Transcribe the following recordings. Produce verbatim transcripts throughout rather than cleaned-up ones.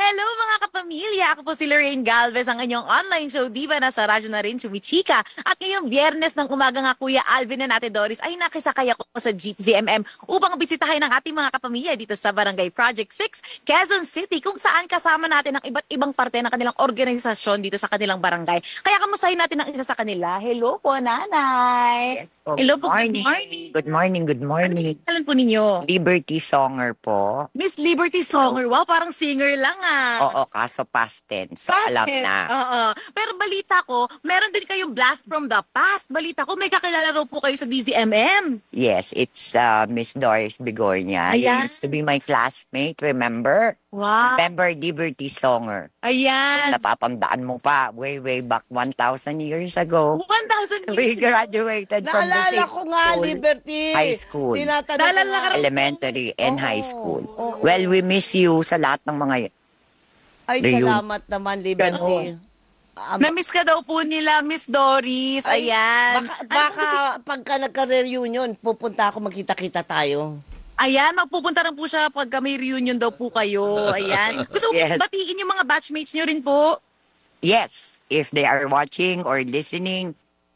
Hello mga kapamilya! Ako po si Lorraine Galvez, ang inyong online show diva na sa radyo na rin Chumichika. At ngayong biyernes ng umaga nga Kuya Alvin and Ate Doris ay nakisakay ako sa Jeep Z M M upang bisitahin ang ating mga kapamilya dito sa Barangay Project six, Quezon City, kung saan kasama natin ang iba't ibang parte ng kanilang organisasyon dito sa kanilang barangay. Kaya kamustahin natin ang isa sa kanila. Hello po, Nanay! Yes po. Hello Good po, good morning. morning! Good morning, good morning. Ano po ninyo? Liberty Songer po. Miss Liberty Songer, wow, parang singer lang ah. Oo, kaso past tense. So, alam Bakit? na. Oo. Pero balita ko, meron din kayong blast from the past. Balita ko, may kakilala raw po kayo sa D Z M M. Yes, it's uh, Miss Doris Bigornia. You Ayan. used to be my classmate, remember? Wow. Remember Liberty Songer? Ayan. Napapandaan mo pa, way, way back one thousand years ago. one thousand We years. graduated from the Naalala same ko nga, school, Liberty. high school, Tinatanong ko Naalala nga. ka rin. elementary, and Oo, high school. oo. Well, we miss you sa lahat ng mga Ay, Reun- salamat naman, Liberty. Um, Na-miss ka daw po nila, Miss Doris. ay, Ayan. Baka, Ano baka po si- pagka nagka-reunion, pupunta ako, magkita-kita tayo. Ayan, magpupunta rin po siya pag may reunion daw po kayo. Ayan. Gusto ko Yes. batiin yung mga batchmates nyo rin po. Yes, if they are watching or listening,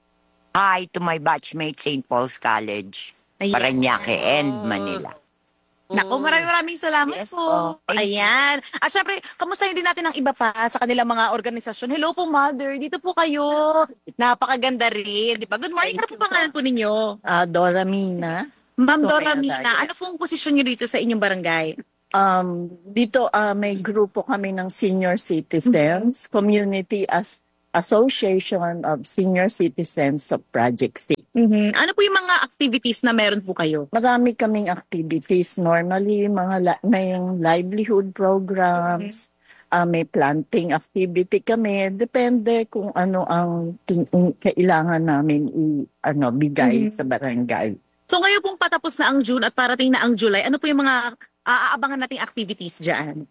hi to my batchmate Saint Paul's College, Ayan. Parañaque and Manila. Naku, maraming maraming salamat Yes po. po. Ayan. At syempre, kamustahin din natin ang iba pa sa kanilang mga organisasyon. Hello po, Mother. Dito po kayo. Napakaganda rin. Di ba? Good morning. Ano po pangalan po ninyo? Ah, Dora Mina. Ma'am So, Dora kaya Mina, tayo. ano pong posisyon nyo dito sa inyong barangay? Um, dito ah, may grupo kami ng senior citizens, Community as Association of Senior Citizens of Project Six. Mhm. Ano po yung mga activities na meron po kayo? Marami kaming activities. Normally, mga la- may livelihood programs, ah, may planting activity kami. Depende kung ano ang tin- ang kailangan namin i- ano, bigay Mhm. sa barangay. So ngayon pong patapos na ang June at parating na ang July, ano po yung mga aaabangan nating activities dyan?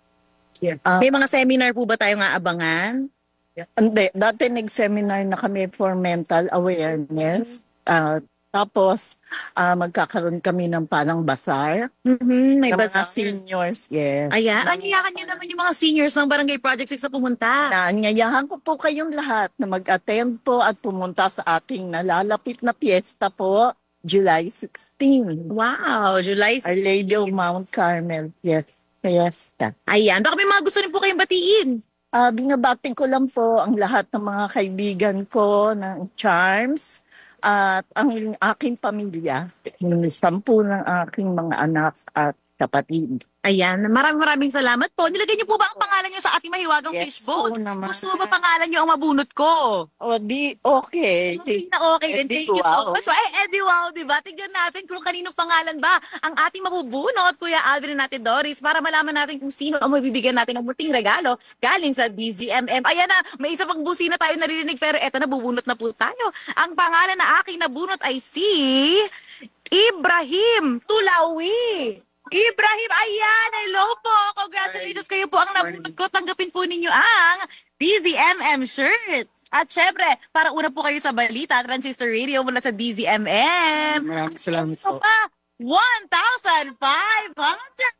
Ah, May mga seminar po ba tayong aabangan? Hindi, dati nag-seminar na kami for mental awareness. Ah, tapos, ah, magkakaroon kami ng parang bazaar. Mhm, may Ng mga bazaar. seniors, yes. Ayan, anyayakan nyo naman yung mga seniors ng Barangay Project six na pumunta. Naanyayahan ko po kayong lahat na mag-attend po at pumunta sa ating nalalapit na piyesta po, July sixteenth. Wow, July Our Lady of Mount Carmel, yes, fiesta. Ayan, baka may mga gusto rin po kayong batiin. Ah, binabati ko lang po ang lahat ng mga kaibigan ko ng Charms at ang aking pamilya, yung sampu ng aking mga anak at kapatid. Ayan, maraming maraming salamat po. Nilagay niyo po ba ang pangalan niyo sa ating mahiwagang Yes, fishbowl? oo naman. Gusto mo ba pangalan niyo ang mabunot ko? O di, okay. Okay na okay din. Eddie Thank you so Wow. much. Ay, Eddie Wow, di ba? Tignan natin kung kaninong pangalan ba ang ating mabubunot, Kuya Alvin at Ate Doris, para malaman natin kung sino ang mabibigyan natin ng munting regalo galing sa D Z M M. Ayan na, may isa pang busina tayo naririnig, pero eto na, bubunot na po tayo. Ang pangalan na aking nabunot ay si Ibrahim Tulawi. Ibrahim, ayan, hello po. Congratulations, kayo po ang nabunot ko. Tanggapin po ninyo ang D Z M M shirt. At syempre, para una po kayo sa balita, Transistor Radio mula sa D Z M M. Maraming salamat Ito po. pa, one thousand five hundred!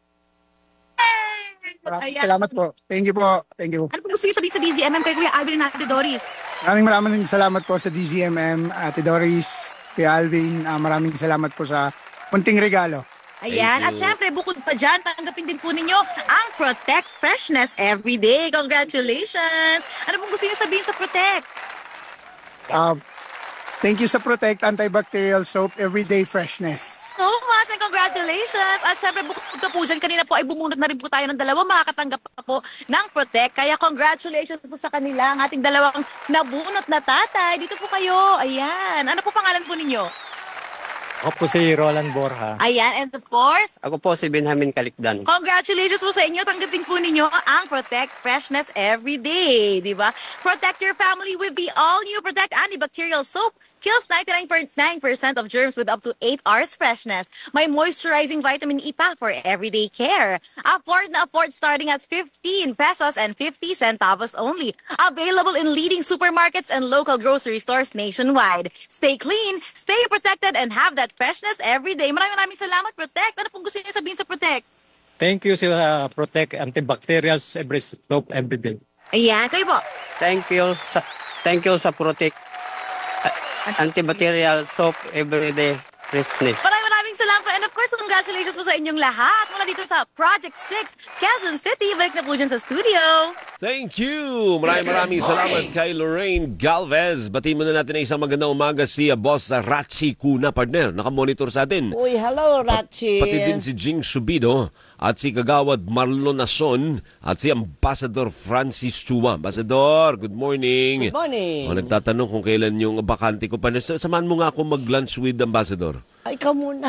Maraming Ayan. salamat po. Thank you po. Thank you. Ano po gusto niyo sabihin sa D Z M M kay Kuya Alvin at Ate Doris? Maraming maraming salamat po sa D Z M M, Ate Doris, Kuya Alvin. Ah, maraming salamat po sa munting regalo. Ayan. Thank At you. syempre, bukod pa dyan, tanggapin din po ninyo ang Protect Freshness Everyday. Congratulations! Ano pong gusto niyo sabihin sa Protect? Ah, thank you sa Protect Antibacterial Soap Everyday Freshness. So much and congratulations! At syempre, bukod pa po dyan, kanina po ay bumunot na rin po tayo ng dalawa, makakatanggap pa po ng Protect. Kaya congratulations po sa kanila, ang ating dalawang nabunot na tatay. Dito po kayo. Ayan. Ano po pangalan po ninyo? Ako po si Roland Borja. Ayan. And of course, Ako po si Benjamin Kalikdan. congratulations po sa inyo. Tanggapin po ninyo ang Protect Freshness Everyday. Di ba? Protect your family with the all-new Protect Antibacterial Soap. Kills ninety-nine point nine percent of germs with up to eight hours freshness. May moisturizing vitamin E pa for everyday care. Afford na afford starting at fifteen pesos and fifty centavos only. Available in leading supermarkets and local grocery stores nationwide. Stay clean, stay protected, and have that freshness every day. Maraming maraming salamat, Protect. Ano pong gusto niyo sabihin sa Protect? Thank you sa Protect Antibacterials Every Soap Every Day. Ayan, kayo po. Thank you sa thank you sa Protect uh, Antibacterial Soap Every Day Freshness. Maraming maraming salamat. And of course, congratulations po sa inyong lahat. Mula dito sa Project six, Quezon City. Balik na po dyan sa studio. Thank you! Maraming maraming salamat kay Lorraine Galvez. Batiin muna natin na isang magandang umaga si uh, Boss uh, Rachi Kuna, partner. Nakamonitor sa atin. Uy, hello, Rachi. Pati din si Jing Subido at si Kagawad Marlon Nason at si Ambassador Francis Chua. Ambassador, good morning. Good morning. O, nagtatanong kung kailan yung bakante ko. Pa. Samahan mo nga ako mag-lunch with Ambassador. Ay, ikaw muna.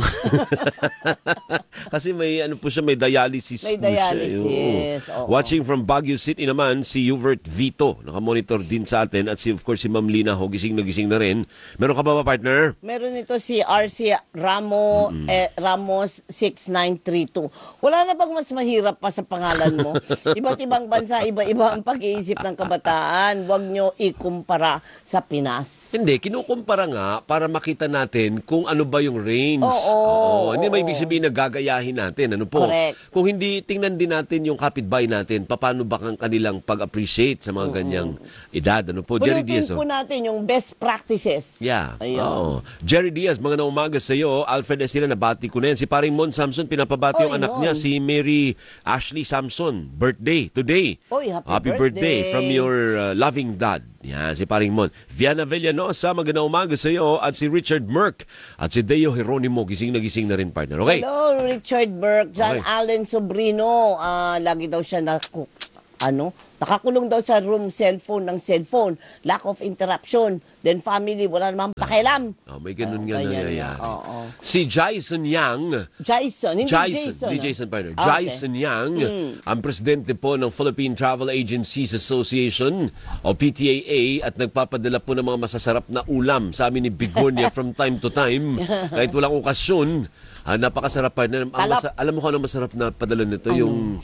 Kasi may ano po siya, may dialysis May po dialysis, siya. oo. Watching from Baguio City naman, si Hubert Vito. Nakamonitor din sa atin. At si, of course, si Ma'am Lina Ho, gising na gising na rin. Meron ka ba ba, partner? Meron ito si R C Ramo, Mm-hmm. eh, Ramos six nine three two. Wala na bang mas mahirap pa sa pangalan mo? Iba't ibang bansa, iba-iba ang pag-iisip ng kabataan. Huwag nyo ikumpara sa Pinas. Hindi, kinukumpara nga para makita natin kung ano ba yung range. Oo, Hindi oo. may ibig sabihin na gagayahin natin. Ano po? Correct. Kung hindi, tingnan din natin yung kapitbahay natin, paano ba ang kanilang pag-appreciate sa mga ganyang edad. Ano po? Jerry Pulutin Diaz. po Oh. natin yung best practices. Yeah. Ayun. Oo. Jerry Diaz, mga umaga sa iyo. Alfred Esila, nabati ko na yan. Si paring Mon Samson, pinapabati yung Oy, anak Mon. niya, si Mary Ashley Samson. Birthday today. Oy, happy birthday. birthday. from your uh, loving dad. Yan, si paring Mon. Viana Villanosa, magandang umaga sa iyo. At si Richard Merck. At si Deo Jeronimo, gising na gising na rin, partner. Okay? Hello, Richard Burke, John Okay. Allen Sobrino. Ah, lagi daw siya na, ano, nakakulong daw sa room cellphone ng cellphone. Lack of interruption. Then family, wala namang pakialam. Oh, may ganun Oh, nga ganyan nangyayari. nga, oo. Si Jason Yang, Jason, hindi Jason, Jason. di ah. Jason partner. Okay. Jason Yang, ang presidente po ng Philippine Travel Agencies Association o P T A A at nagpapadala po ng mga masasarap na ulam sa amin ni Bigornia from time to time. Kahit walang okasyon. Ah, napakasarap partner. Ang Talap. masa- alam mo kung ano masarap na padala nito? Yung,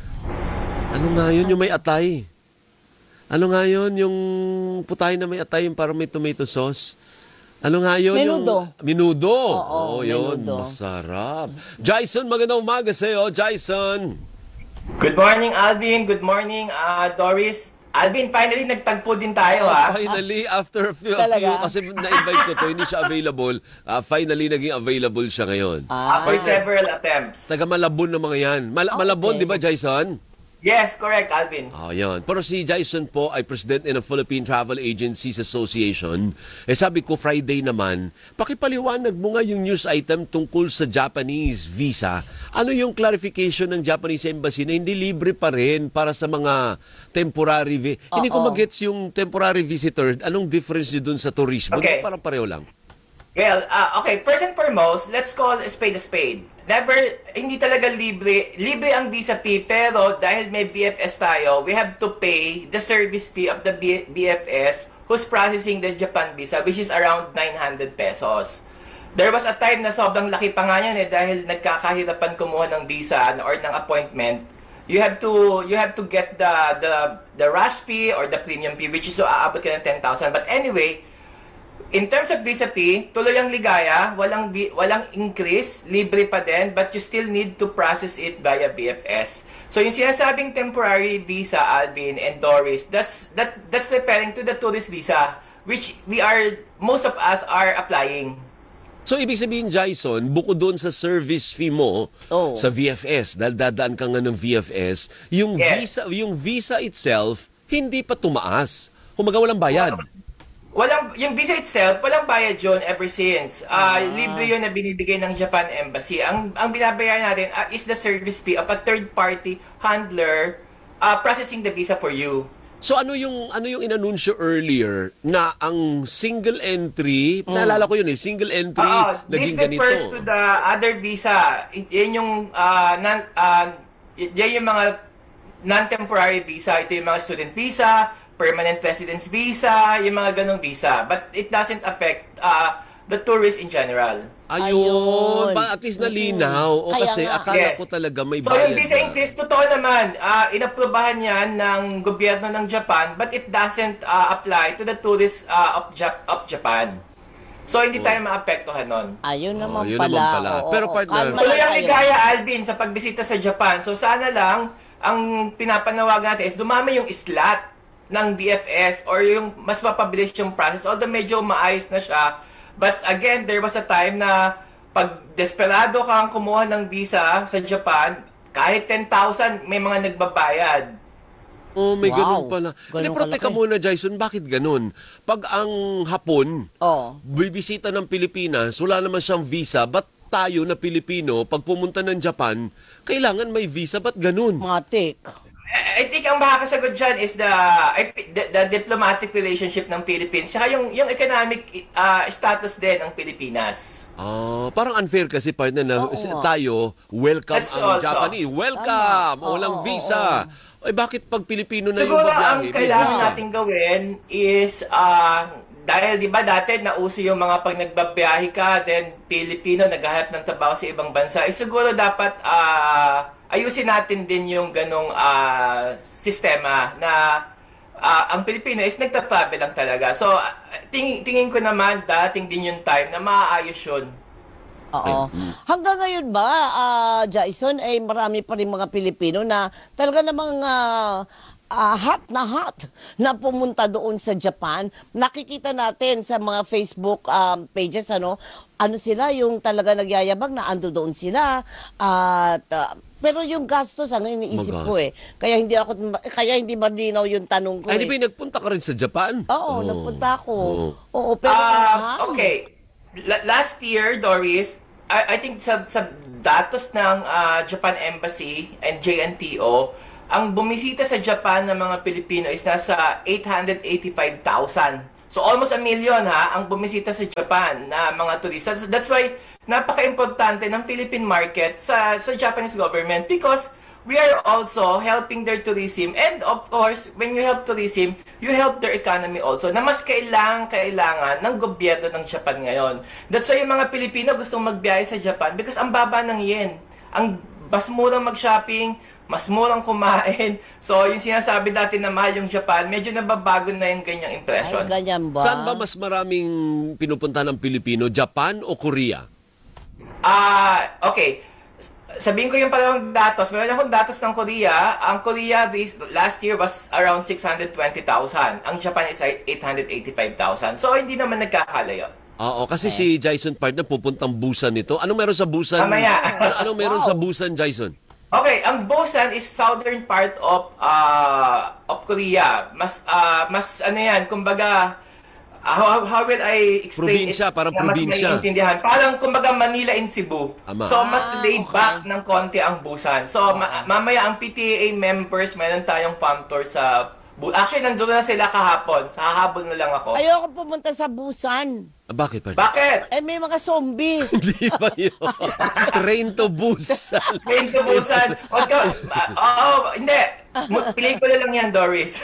ano nga yun? Yung may atay. Ano nga yun? Yung putay na may atay, yung parang may tomato sauce. Ano nga yun? Menudo. Yung, minudo. Oo, yun. menudo. Masarap. Jason, magandang umaga sa iyo. Jason. Good morning, Alvin. Good morning, uh, Doris. Alvin, finally nagtagpo din tayo, ha? Finally, after a few, a few Talaga? kasi na-invite ko to, hindi siya available. Ah, finally, naging available siya ngayon. After several attempts. Taga Malabon na mga yan. Mal- Okay. Malabon, di ba, Jason? Yes, correct, Alvin. Oh, yun. Pero si Jason po ay president ng Philippine Travel Agencies Association. Eh sabi ko, Friday naman, pakipaliwanag mo nga yung news item tungkol sa Japanese visa. Ano yung clarification ng Japanese Embassy na hindi libre pa rin para sa mga temporary vi- Hindi ko Oo. magets yung temporary visitor. Anong difference niyo dun sa turismo? Okay. Parang pareho lang. Well, uh, okay, first and foremost, let's call a spade a spade. Never, hindi talaga libre. Libre ang visa fee, pero dahil may B F S tayo, we have to pay the service fee of the B- BFS who's processing the Japan visa, which is around nine hundred pesos. There was a time na sobrang laki pa nga yan eh, dahil nagkakahirapan kumuha ng visa or ng appointment. You have to you have to get the the the rush fee or the premium fee, which is so aabot ka ng ten thousand. But anyway, in terms of visa fee, tuloy ang ligaya, walang bi- walang increase, libre pa din, but you still need to process it via B F S. So yung sinasabing temporary visa, Alvin and Doris, that's that that's referring to the tourist visa, which we are most of us are applying. So, ibig sabihin, Jason, bukod doon sa service fee mo Oh. sa V F S, dahil dadaan ka nga ng V F S, yung Yes. visa yung visa itself, hindi pa tumaas. Kumaga walang bayad. Walang, yung visa itself, walang bayad yun ever since. Uh, Libre yun na binibigay ng Japan Embassy. Ang, ang binabayaran natin uh, is the service fee of a third-party handler uh, processing the visa for you. So ano yung ano yung inanunsyo earlier na ang single entry, naalala ko yun eh, single entry Ah, naging this ganito. refers to the other visa. I- Yan yung, uh, non, uh, y- yan yung mga non-temporary visa. Ito yung mga student visa, permanent residence visa, yung mga ganong visa. But it doesn't affect uh, the tourists in general. Ayun, Ayun. ba, at least nalinaw. O Kaya kasi nga. akala Yes. ko talaga may So bayad yung visa na. increase, totoo naman, uh, inaprubahan yan ng gobyerno ng Japan, but it doesn't uh, apply to the tourists uh, of, Jap- of Japan. So, hindi tayo maapektuhan nun. Ayun naman yun pala. naman pala. Oo, Pero oo. partner- Kalma Tuloy lang ang kayo. ligaya, Alvin, sa pagbisita sa Japan. So, sana lang, ang pinapanawag natin is dumami yung slot ng D F S or yung mas mapabilis yung process. Although medyo maayos na siya. But again, there was a time na pag desperado kang kumuha ng visa sa Japan, kahit ten thousand, may mga nagbabayad. Oh, may Wow. ganun pala. Ganun Hindi, pero teka kalaki. muna, Jason, bakit ganun? Pag ang Hapon, Oh. bibisita ng Pilipinas, wala naman siyang visa, ba't tayo na Pilipino, pag pumunta ng Japan, kailangan may visa, ba't ganun? Matik. I think ang makakasagot dyan is the, the, the diplomatic relationship ng Philippines saka yung, yung economic uh, status din ng Pilipinas. Ah, parang unfair kasi partner na Oo si- nga. tayo, welcome That's ang also. Japanese. Welcome! Tama. Walang Oo, visa. Ay, bakit pag Pilipino na yung Siguro ang babiyahe, may kailangan visa? natin gawin is, uh, dahil di ba dati nauso yung mga pag nagbabiyahe ka, then Pilipino naghahanap ng trabaho sa ibang bansa, eh siguro dapat uh, ayusin natin din yung ganong uh, sistema na uh, ang Pilipino is nagta-travel lang talaga. So, uh, tingin, tingin ko naman dating din yung time na maaayos yun. Oo. Hanggang ngayon ba, ah, Jason, ay marami pa rin mga Pilipino na talaga namang ah, ah, hot na hot na pumunta doon sa Japan. Nakikita natin sa mga Facebook um, pages, ano, ano sila, yung talaga nagyayabang na ando doon sila. At, ah, pero yung gastos, ang iniisip ko eh. Kaya hindi ako, kaya hindi malinaw yung tanong ko Ay, eh. di ba nagpunta ka rin sa Japan? Oo, Oh. nagpunta ako. Oo. Oo, pero ang Ah, mahal. okay. La- last year, Doris, I, I think sa, sa datos ng ah, Japan Embassy and J N T O, ang bumisita sa Japan ng mga Pilipino is nasa eight hundred eighty-five thousand. So almost a million ha, ang bumisita sa Japan na mga turista. That's why napaka-importante ng Philippine market sa sa Japanese government because we are also helping their tourism, and of course, when you help tourism, you help their economy also, na mas kailangan, kailangan ng gobyerno ng Japan ngayon. That's why yung mga Pilipino gustong magbiyahe sa Japan because ang baba ng yen. Ang mas murang mag-shopping, mas murang kumain. So, yung sinasabi dati na mahal yung Japan, medyo nababago na yung ganyang impression. Ay, ganyan ba? Saan ba mas maraming pinupunta ng Pilipino? Japan o Korea? Ah, okay. Sabihin ko yung parang datos. Meron akong datos ng Korea. Ang Korea this, last year was around six hundred twenty thousand. Ang Japan is eight hundred eighty-five thousand. So, hindi naman nagkakalayo. Oo, kasi si Jason partner pupuntang Busan nito. Anong meron sa Busan? Mamaya. Ano, anong meron sa Busan, Jason? Okay, ang Busan is southern part of uh, of Korea. Mas uh, mas ano yan, kumbaga how, how will I explain Probinsya, it? parang na mas probinsya. maiintindihan? Parang kumbaga Manila in Cebu. Ama. So mas Ah, laid okay. back ng konti ang Busan. So ma- mamaya ang P T A A members, meron tayong farm tour sa Bu- Actually, nandun na sila kahapon. Hahabol na lang ako. Ayoko pumunta sa Busan. Ah, bakit partner? Bakit? Eh, may mga zombie. Hindi ba yun? Train to Busan. Main to Busan. Huwag ka... ah, Oo, hindi. Mu- Pelikula lang yan, Doris.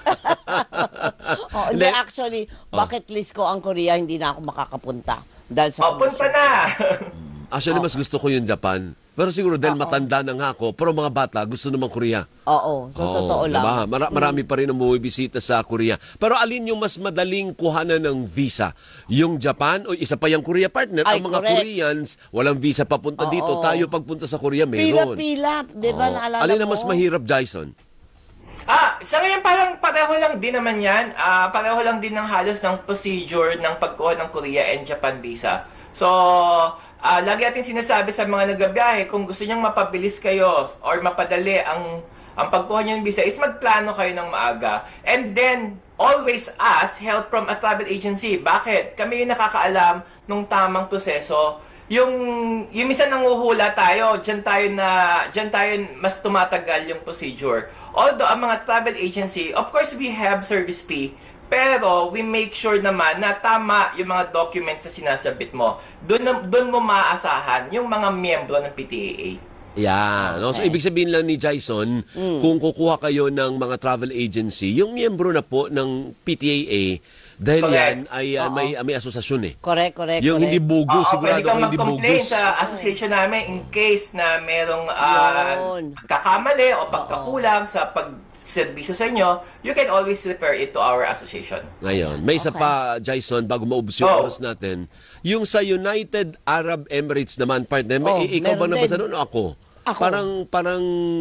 Oh, hindi, Hindi. actually, bucket list ko ang Korea, hindi na ako makakapunta. Dahil sa O, punta na. Actually, mas gusto ko yung Japan. Pero siguro dahil matanda na nga ako, pero mga bata gusto naman Korea. Oo, so Oo, totoo lang. diba? Mara- marami pa rin ang bumibisita sa Korea. Pero alin yung mas madaling kuhanan ng visa? Yung Japan o isa pa yung Korea partner? Ay, ang mga correct. Koreans, walang visa papunta Oo. dito. Tayo pagpunta sa Korea, meron. Pila-pila, di ba, Oo. naalala Alin mo? ang mas mahirap, Jason? Ah, sa ngayon parang pareho lang din naman yan. Ah, pareho lang din ng halos ng procedure ng pagkuha ng Korea and Japan visa. So, ah, lagi natin sinasabi sa mga nagbabiyahe, kung gusto nyong mapabilis kayo or mapadali ang ang pagkuha nyo ng visa is magplano kayo ng maaga. And then, always ask help from a travel agency. Bakit? Kami yung nakakaalam nung tamang proseso. Yung, yung minsan nanguhula tayo, dyan tayo na, dyan tayo mas tumatagal yung procedure. Although, ang mga travel agency, of course, we have service fee. Pero, we make sure naman na tama yung mga documents na sinasabit mo. Doon, doon mo maaasahan yung mga miyembro ng P T A A. Yeah. No? So, ibig sabihin lang ni Jason, kung kukuha kayo ng mga travel agency, yung miyembro na po ng P T A A, dahil Correct. yan ay uh, may, may asosasyon eh. Correct, correct, Yung correct. hindi bugo, Oo, sigurado pwede kang kung hindi mag-complain bugus. sa association namin in case na merong ah, Yun. pagkakamali o pagkakulang sa pag serbisyo sa inyo, you can always refer it to our association. Ngayon, may isa Okay. pa, Jason, bago maubos yung Oh. oras natin. Yung sa United Arab Emirates naman, partner, may, Oh, ikaw ba meron nabasa din. nun o ako? Ako. Parang parang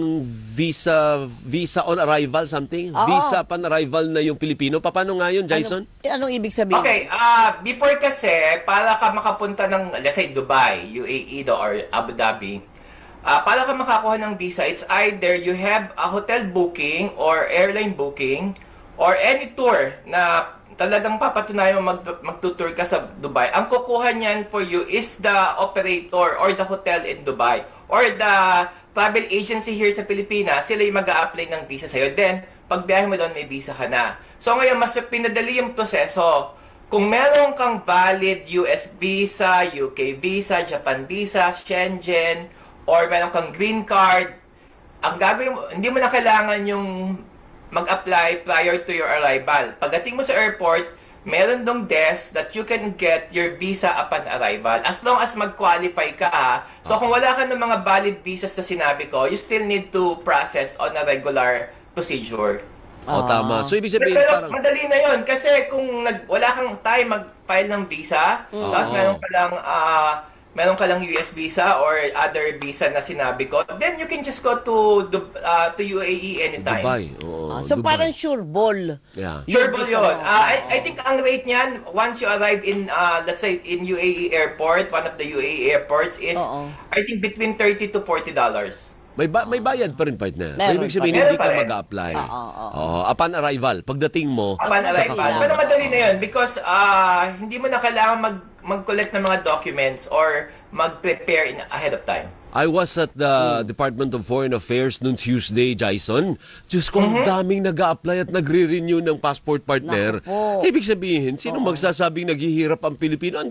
visa visa on arrival something. Oo. Visa upon arrival na yung Pilipino. Paano nga yun, Jason? Ano, anong ibig sabihin? Okay, ah before kasi, para ka makapunta ng, let's say, Dubai, U A E do, or Abu Dhabi, ah para ka makakuha ng visa, it's either you have a hotel booking or airline booking or any tour na talagang papatunayan mo mag, magtutour ka sa Dubai. Ang kukuha niyan for you is the operator or the hotel in Dubai or the travel agency here sa Pilipinas. Sila yung mag-a-apply ng visa sa'yo. Then, pag biyahe mo doon, may visa ka na. So ngayon, mas pinadali yung proseso. Kung meron kang valid U S visa, U K visa, Japan visa, Schengen, or meron kang green card, ang gagawin mo, hindi mo na kailangan yung mag-apply prior to your arrival. Pagdating mo sa airport, meron dong desk that you can get your visa upon arrival. As long as mag-qualify ka, ha? So kung wala ka ng mga valid visas na sinabi ko, you still need to process on a regular procedure. O, tama. So, ibig sabihin, Pero parang... madali na yun kasi kung nag, wala kang time mag-file ng visa, tapos Oo. meron ka lang ah, meron ka lang U S visa or other visa na sinabi ko, then you can just go to Dub- ah, to U A E anytime. Dubai. Oo, Ah, so Dubai. parang sure ball. Yeah. Sure Yung po visa yun. mo. Ah, I, I think ang rate niyan, once you arrive in, ah, let's say, in U A E airport, one of the U A E airports is, Oo. I think, between thirty to forty dollars. May ba- may bayad pa rin, partner. So, Meron ibig sabihin, pa rin. hindi ka Meron pa rin. mag-a-apply. Oo, oo, oo. Oo, upon arrival, pagdating mo, Upon mas arrival. madali Pero lang. madali na yun because ah, hindi mo na kailangan mag, mag-collect ng mga documents or mag-prepare in ahead of time. I was at the Department of Foreign Affairs noong Tuesday, Jason. Diyos ko, ang daming nag-a-apply at nagre-renew ng passport, partner. Naku po. Ibig sabihin, sino magsasabing naghihirap ang Pilipino? Ang